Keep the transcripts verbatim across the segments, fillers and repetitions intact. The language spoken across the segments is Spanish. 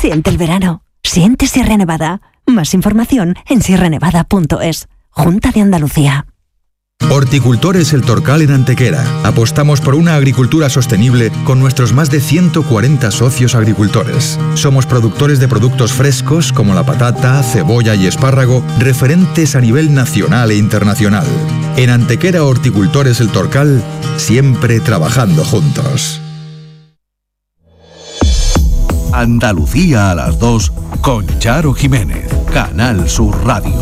Siente el verano. Siente Sierra Nevada. Más información en sierra nevada punto es. Junta de Andalucía. Horticultores El Torcal en Antequera. Apostamos por una agricultura sostenible con nuestros más de ciento cuarenta socios agricultores. Somos productores de productos frescos como la patata, cebolla y espárrago, referentes a nivel nacional e internacional. En Antequera Horticultores El Torcal, siempre trabajando juntos. Andalucía a las dos con Charo Jiménez, Canal Sur Radio.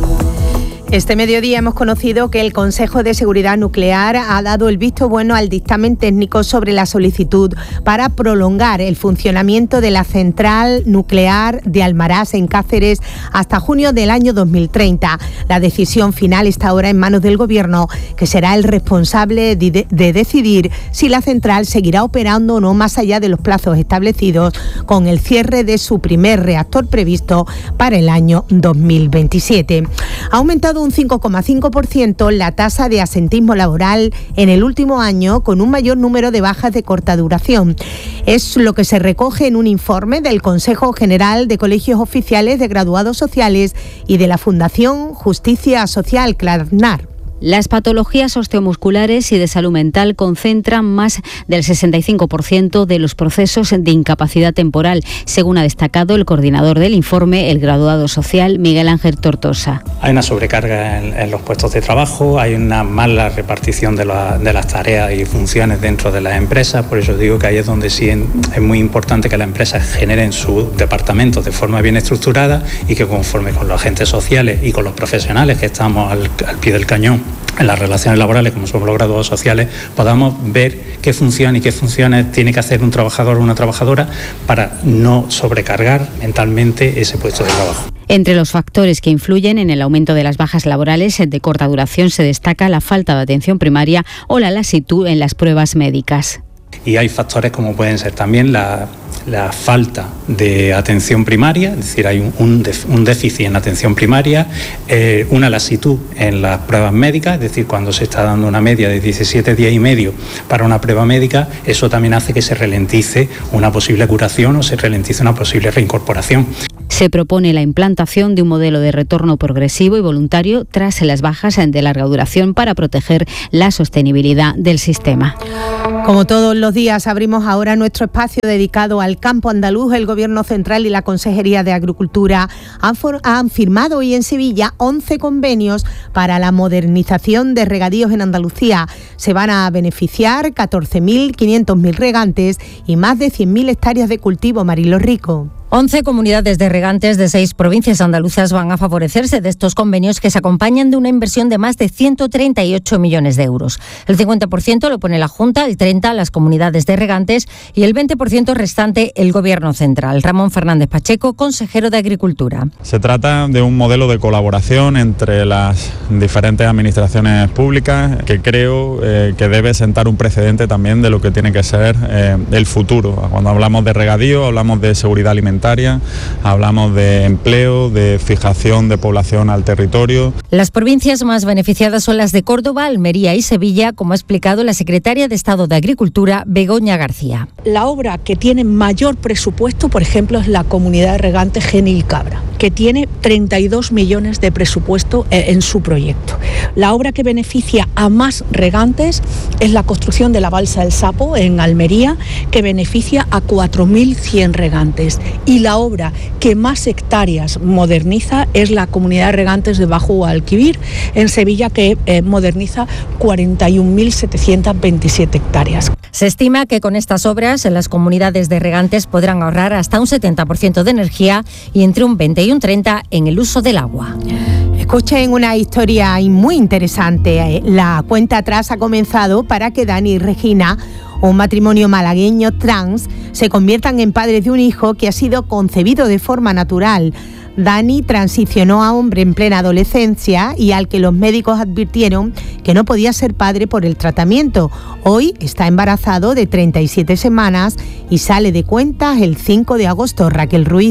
Este mediodía hemos conocido que el Consejo de Seguridad Nuclear ha dado el visto bueno al dictamen técnico sobre la solicitud para prolongar el funcionamiento de la central nuclear de Almaraz en Cáceres hasta junio del año dos mil treinta. La decisión final está ahora en manos del Gobierno, que será el responsable de, de decidir si la central seguirá operando o no más allá de los plazos establecidos, con el cierre de su primer reactor previsto para el año dos mil veintisiete. Ha aumentado un cinco coma cinco por ciento la tasa de asentismo laboral en el último año, con un mayor número de bajas de corta duración. Es lo que se recoge en un informe del Consejo General de Colegios Oficiales de Graduados Sociales y de la Fundación Justicia Social, CLARNAR. Las patologías osteomusculares y de salud mental concentran más del sesenta y cinco por ciento de los procesos de incapacidad temporal, según ha destacado el coordinador del informe, el graduado social Miguel Ángel Tortosa. Hay una sobrecarga en, en los puestos de trabajo, hay una mala repartición de, la, de las tareas y funciones dentro de las empresas, por eso digo que ahí es donde sí es muy importante que las empresas generen sus departamentos de forma bien estructurada y que conforme con los agentes sociales y con los profesionales que estamos al, al pie del cañón en las relaciones laborales, como somos los graduados sociales, podamos ver qué función y qué funciones tiene que hacer un trabajador o una trabajadora para no sobrecargar mentalmente ese puesto de trabajo. Entre los factores que influyen en el aumento de las bajas laborales de corta duración se destaca la falta de atención primaria o la lasitud en las pruebas médicas. Y hay factores como pueden ser también la, la falta de atención primaria, es decir, hay un, un, un déficit en atención primaria, eh, una lasitud en las pruebas médicas, es decir, cuando se está dando una media de diecisiete días y medio para una prueba médica, eso también hace que se ralentice una posible curación o se ralentice una posible reincorporación. Se propone la implantación de un modelo de retorno progresivo y voluntario tras las bajas de larga duración para proteger la sostenibilidad del sistema. Como todos los días, abrimos ahora nuestro espacio dedicado al campo andaluz. El Gobierno Central y la Consejería de Agricultura han, for- han firmado hoy en Sevilla once convenios para la modernización de regadíos en Andalucía. Se van a beneficiar catorce mil quinientos mil regantes y más de cien mil hectáreas de cultivo. Marilo Rico. once comunidades de regantes de seis provincias andaluzas van a favorecerse de estos convenios, que se acompañan de una inversión de más de ciento treinta y ocho millones de euros. El cincuenta por ciento lo pone la Junta, el treinta por ciento las comunidades de regantes y el veinte por ciento restante el Gobierno Central. Ramón Fernández Pacheco, consejero de Agricultura. Se trata de un modelo de colaboración entre las diferentes administraciones públicas que creo eh, que debe sentar un precedente también de lo que tiene que ser eh, el futuro. Cuando hablamos de regadío, hablamos de seguridad alimentaria, hablamos de empleo, de fijación de población al territorio. Las provincias más beneficiadas son las de Córdoba, Almería y Sevilla, como ha explicado la secretaria de Estado de Agricultura, Begoña García. La obra que tiene mayor presupuesto, por ejemplo, es la comunidad de regantes Genil Cabra, que tiene treinta y dos millones de presupuesto en su proyecto. La obra que beneficia a más regantes es la construcción de la balsa del Sapo en Almería, que beneficia a cuatro mil cien regantes. Y la obra que más hectáreas moderniza es la comunidad de regantes de Bajo Guadalquivir, en Sevilla, que eh, moderniza cuarenta y un mil setecientas veintisiete hectáreas. Se estima que con estas obras las comunidades de regantes podrán ahorrar hasta un setenta por ciento de energía y entre un veinte y un treinta por ciento en el uso del agua. Escuchen una historia muy interesante. La cuenta atrás ha comenzado para que Dani y Regina, un matrimonio malagueño trans, se conviertan en padres de un hijo que ha sido concebido de forma natural. Dani transicionó a hombre en plena adolescencia y al que los médicos advirtieron que no podía ser padre por el tratamiento. Hoy está embarazado de treinta y siete semanas y sale de cuentas el cinco de agosto. Raquel Ruiz.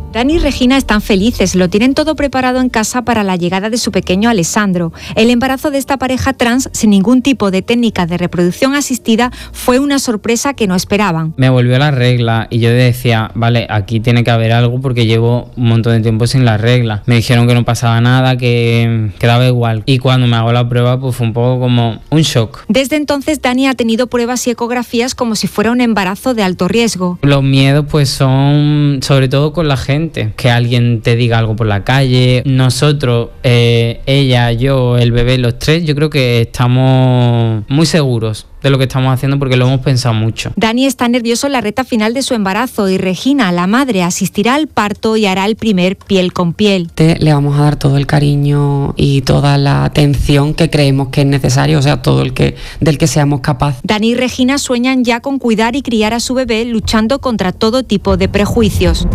Dani y Regina están felices, lo tienen todo preparado en casa para la llegada de su pequeño Alessandro. El embarazo de esta pareja trans, sin ningún tipo de técnica de reproducción asistida, fue una sorpresa que no esperaban. Me volvió la regla y yo decía, vale, aquí tiene que haber algo porque llevo un montón de tiempo sin la regla. Me dijeron que no pasaba nada, que quedaba igual. Y cuando me hago la prueba, pues fue un poco como un shock. Desde entonces, Dani ha tenido pruebas y ecografías como si fuera un embarazo de alto riesgo. Los miedos pues son sobre todo con la gente. Que alguien te diga algo por la calle. Nosotros, eh, ella, yo, el bebé, los tres, yo creo que estamos muy seguros de lo que estamos haciendo porque lo hemos pensado mucho. Dani está nervioso en la recta final de su embarazo y Regina, la madre, asistirá al parto y hará el primer piel con piel. Le vamos a dar todo el cariño y toda la atención que creemos que es necesario, o sea, todo el que del que seamos capaces. Dani y Regina sueñan ya con cuidar y criar a su bebé luchando contra todo tipo de prejuicios.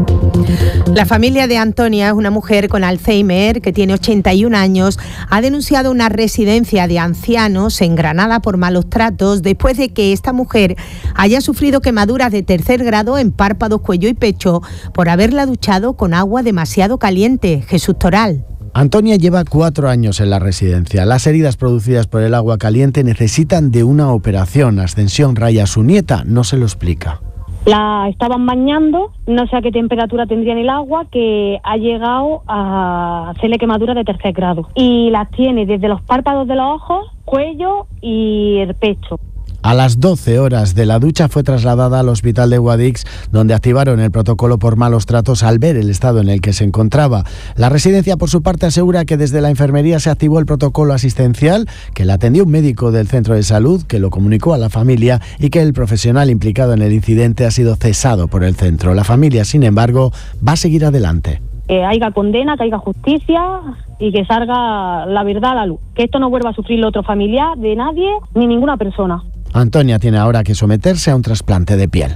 La familia de Antonia es una mujer con Alzheimer que tiene ochenta y un años. Ha denunciado una residencia de ancianos en Granada por malos tratos después de que esta mujer haya sufrido quemaduras de tercer grado en párpados, cuello y pecho por haberla duchado con agua demasiado caliente. Jesús Toral. Antonia lleva cuatro años en la residencia. Las heridas producidas por el agua caliente necesitan de una operación. Ascensión Raya, su nieta, no se lo explica. La estaban bañando, no sé a qué temperatura tendría en el agua, que ha llegado a hacerle quemadura de tercer grado. Y las tiene desde los párpados de los ojos, cuello y el pecho. A las doce horas de la ducha fue trasladada al hospital de Guadix, donde activaron el protocolo por malos tratos al ver el estado en el que se encontraba. La residencia, por su parte, asegura que desde la enfermería se activó el protocolo asistencial, que la atendió un médico del centro de salud, que lo comunicó a la familia y que el profesional implicado en el incidente ha sido cesado por el centro. La familia, sin embargo, va a seguir adelante. Que haya condena, que haya justicia y que salga la verdad a la luz. Que esto no vuelva a sufrir otro familiar de nadie ni ninguna persona. Antonia tiene ahora que someterse a un trasplante de piel.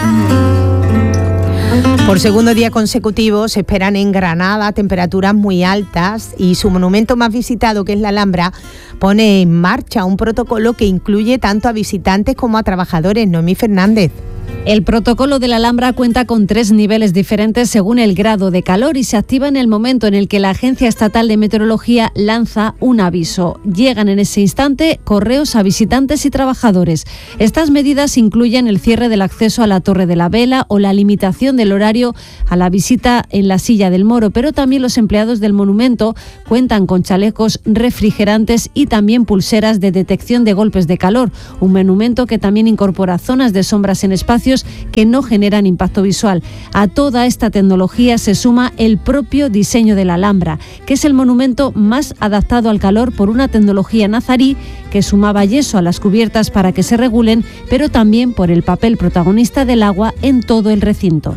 Por segundo día consecutivo se esperan en Granada temperaturas muy altas y su monumento más visitado, que es la Alhambra, pone en marcha un protocolo que incluye tanto a visitantes como a trabajadores. Noemí Fernández. El protocolo de la Alhambra cuenta con tres niveles diferentes según el grado de calor y se activa en el momento en el que la Agencia Estatal de Meteorología lanza un aviso. Llegan en ese instante correos a visitantes y trabajadores. Estas medidas incluyen el cierre del acceso a la Torre de la Vela o la limitación del horario a la visita en la Silla del Moro, pero también los empleados del monumento cuentan con chalecos refrigerantes y también pulseras de detección de golpes de calor, un monumento que también incorpora zonas de sombras en espacios que no generan impacto visual. A toda esta tecnología se suma el propio diseño de la Alhambra, que es el monumento más adaptado al calor por una tecnología nazarí que sumaba yeso a las cubiertas para que se regulen, pero también por el papel protagonista del agua en todo el recinto.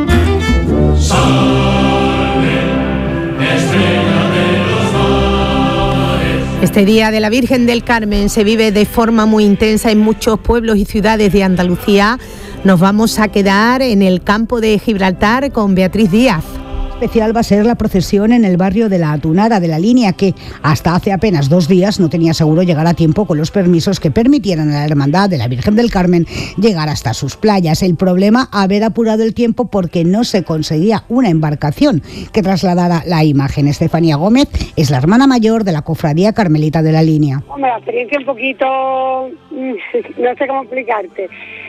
Este Día de la Virgen del Carmen se vive de forma muy intensa en muchos pueblos y ciudades de Andalucía. Nos vamos a quedar en el campo de Gibraltar con Beatriz Díaz. Especial va a ser la procesión en el barrio de la Atunara de la Línea, que hasta hace apenas dos días no tenía seguro llegar a tiempo con los permisos que permitieran a la Hermandad de la Virgen del Carmen llegar hasta sus playas. El problema, haber apurado el tiempo porque no se conseguía una embarcación que trasladara la imagen. Estefanía Gómez es la hermana mayor de la Cofradía Carmelita de la Línea. Hombre, la experiencia un poquito, no sé cómo explicarte.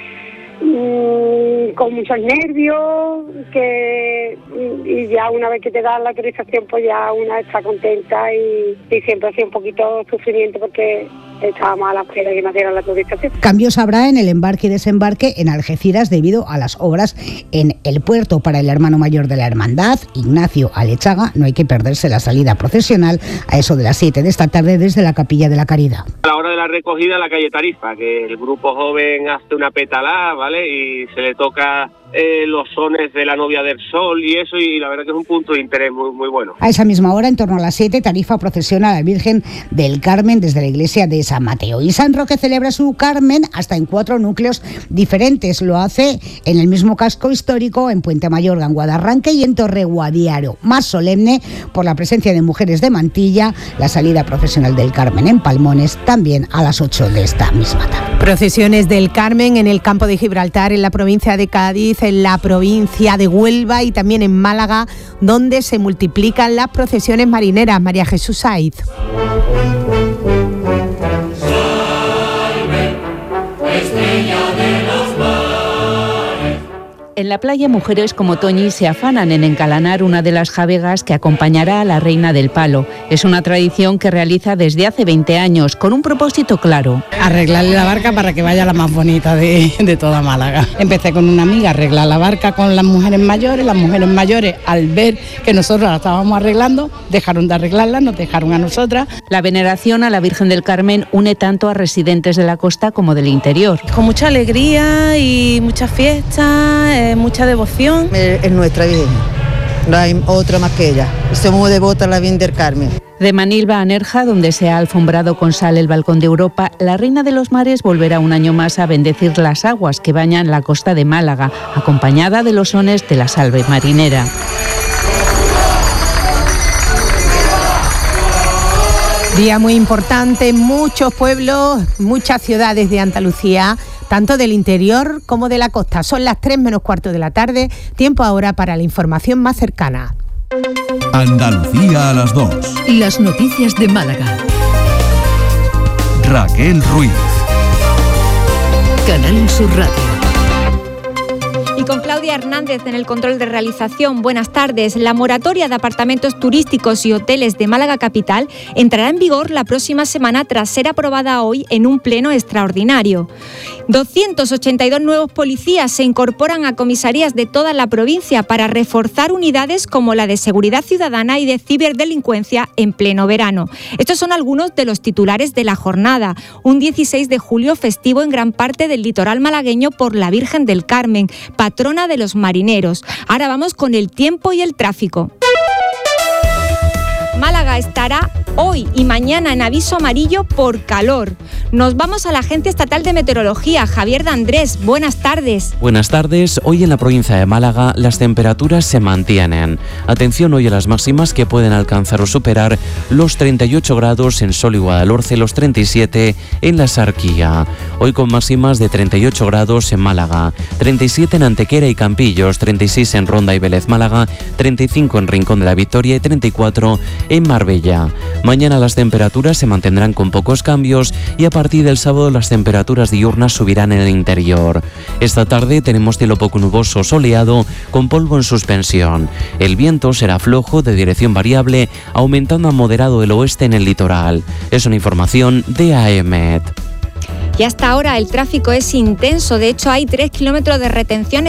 Con muchos nervios, que y ya una vez que te dan la autorización pues ya una está contenta y, y siempre ha sido un poquito sufrimiento porque estábamos a la espera de que nos dieran la autorización. Cambios habrá en el embarque y desembarque en Algeciras debido a las obras en el puerto. Para el hermano mayor de la hermandad, Ignacio Alechaga, no hay que perderse la salida procesional a eso de las siete de esta tarde desde la Capilla de la Caridad. A la hora de la recogida en la calle Tarifa, que el grupo joven hace una petalá, ¿vale? Y se le toca eh, los sones de la Novia del Sol y eso, y la verdad que es un punto de interés muy, muy bueno. A esa misma hora, en torno a las siete, Tarifa procesiona a la Virgen del Carmen desde la iglesia de San Mateo. Y San Roque celebra su Carmen hasta en cuatro núcleos diferentes. Lo hace en el mismo casco histórico, en Puente Mayorga, en Guadarranque y en Torreguadiaro. Más solemne, por la presencia de mujeres de mantilla, la salida procesional del Carmen en Palmones, también a las ocho de esta misma tarde. Procesiones del Carmen en el campo de Gibraltar, en la provincia de Cádiz, en la provincia de Huelva y también en Málaga, donde se multiplican las procesiones marineras. María Jesús Saiz. En la playa, mujeres como Toñi se afanan en encalanar una de las javegas que acompañará a la Reina del Palo. Es una tradición que realiza desde hace veinte años, con un propósito claro. Arreglarle la barca para que vaya la más bonita de, de toda Málaga. Empecé con una amiga a arreglar la barca con las mujeres mayores. Las mujeres mayores, al ver que nosotros la estábamos arreglando, dejaron de arreglarla, nos dejaron a nosotras. La veneración a la Virgen del Carmen une tanto a residentes de la costa como del interior. Con mucha alegría y muchas fiestas, mucha devoción. Es nuestra Virgen, no hay otra más que ella. Somos devotas a la Virgen del Carmen. De Manilva a Nerja, donde se ha alfombrado con sal el balcón de Europa, la Reina de los Mares volverá un año más a bendecir las aguas que bañan la costa de Málaga, acompañada de los sones de la salve marinera. Día muy importante en muchos pueblos, muchas ciudades de Andalucía, tanto del interior como de la costa. Son las tres menos cuarto de la tarde, tiempo ahora para la información más cercana. Andalucía a las dos. Las noticias de Málaga. Raquel Ruiz. Canal Sur Radio. Y con Claudia Hernández en el control de realización. Buenas tardes. La moratoria de apartamentos turísticos y hoteles de Málaga Capital entrará en vigor la próxima semana tras ser aprobada hoy en un pleno extraordinario. doscientos ochenta y dos nuevos policías se incorporan a comisarías de toda la provincia para reforzar unidades como la de seguridad ciudadana y de ciberdelincuencia en pleno verano. Estos son algunos de los titulares de la jornada. Un dieciséis de julio festivo en gran parte del litoral malagueño por la Virgen del Carmen, patrona de los marineros. Ahora vamos con el tiempo y el tráfico. Málaga estará hoy y mañana en aviso amarillo por calor. Nos vamos a la Agencia Estatal de Meteorología. Javier de Andrés, buenas tardes. Buenas tardes. Hoy en la provincia de Málaga las temperaturas se mantienen. Atención hoy a las máximas que pueden alcanzar o superar los treinta y ocho grados en Sol y Guadalhorce, los treinta y siete en la Sarquía. Hoy con máximas de treinta y ocho grados en Málaga, treinta y siete en Antequera y Campillos, treinta y seis en Ronda y Vélez Málaga, treinta y cinco en Rincón de la Victoria y treinta y cuatro en Marbella. Mañana las temperaturas se mantendrán con pocos cambios y a partir del sábado las temperaturas diurnas subirán en el interior. Esta tarde tenemos cielo poco nuboso soleado con polvo en suspensión. El viento será flojo de dirección variable, aumentando a moderado del oeste en el litoral. Es una información de A E M E T. Y hasta ahora el tráfico es intenso. De hecho, hay tres kilómetros de retención